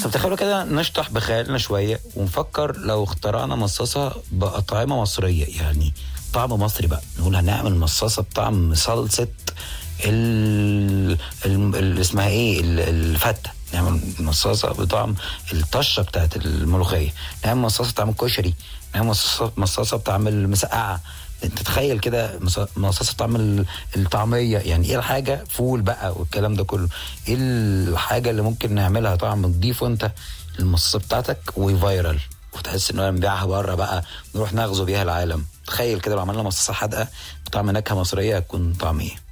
طب تخيلوا كده نشطح بخيالنا شويه ونفكر لو اخترعنا مصاصه باطعمه مصريه، يعني طعم مصري بقى. نقول هنعمل مصاصه بطعم صلصه اسمها ايه، الفته. نعمل مصاصه بطعم الطشه بتاعت الملوخيه، نعمل مصاصه بطعم الكشري، نعمل مصاصه بطعم المسقعه. انت تتخيل كده مصاصه بطعم الطعميه، يعني ايه الحاجه، فول بقى والكلام ده كله. ايه الحاجه اللي ممكن نعملها طعم تضيفه انت المصاصه بتاعتك وفايرال وتحس ان انا نبيعها بره بقى نروح نغزو بيها العالم؟ تخيل كده لو عملنا مصاصه حادقه بطعم نكهه مصريه هتكون طعم ايه.